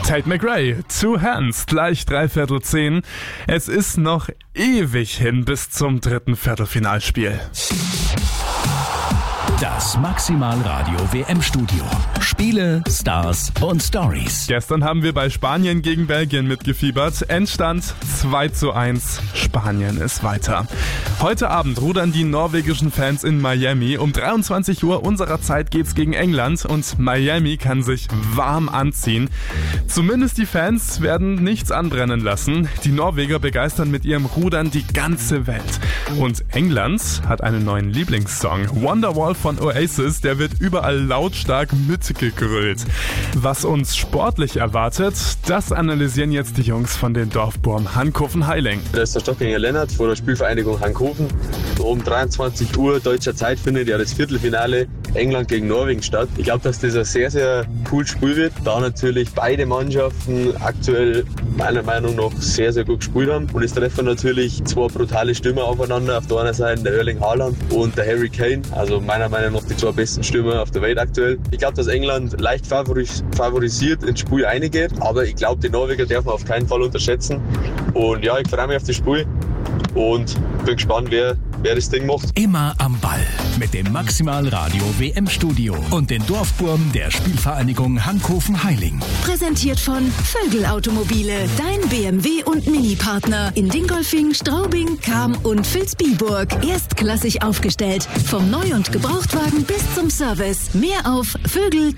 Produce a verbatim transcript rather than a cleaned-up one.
Tate McRae, Two Hands, gleich dreiviertel zehn. Es ist noch ewig hin bis zum dritten Viertelfinalspiel. Das Maximal Radio W M-Studio. Spiele, Stars und Stories. Gestern haben wir bei Spanien gegen Belgien mitgefiebert. Endstand zwei zu eins. Spanien ist weiter. Heute Abend rudern die norwegischen Fans in Miami. Um dreiundzwanzig Uhr unserer Zeit geht's gegen England und Miami kann sich warm anziehen. Zumindest die Fans werden nichts anbrennen lassen. Die Norweger begeistern mit ihrem Rudern die ganze Welt. Und England hat einen neuen Lieblingssong. Wonderwall von Oasis, der wird überall lautstark mitgegrölt. Was uns sportlich erwartet, das analysieren jetzt die Jungs von den Dorfburm Hankofen-Heiling. Das ist der Stockinger Lennart von der Spielvereinigung Hankofen. Um dreiundzwanzig Uhr deutscher Zeit findet ja das Viertelfinale England gegen Norwegen statt. Ich glaube, dass das ein sehr, sehr cooles Spiel wird, da natürlich beide Mannschaften aktuell meiner Meinung nach sehr, sehr gut gespielt haben. Und es treffen natürlich zwei brutale Stürmer aufeinander. Auf der einen Seite der Erling Haaland und der Harry Kane. Also meiner Meinung nach die zwei besten Stürmer auf der Welt aktuell. Ich glaube, dass England leicht favoris- favorisiert ins Spiel reingeht. Aber ich glaube, die Norweger darf man auf keinen Fall unterschätzen. Und ja, ich freue mich auf das Spiel. Und bin gespannt, wer, wer das Ding macht. Immer am Ball mit dem Maximal Radio W M-Studio und den Dorfburm der Spielvereinigung Hankofen-Heiling. Präsentiert von Vögel Automobile, dein B M W und Mini-Partner in Dingolfing, Straubing, Cham und Vilsbiburg. Erstklassig aufgestellt, vom Neu- und Gebrauchtwagen bis zum Service. Mehr auf vögel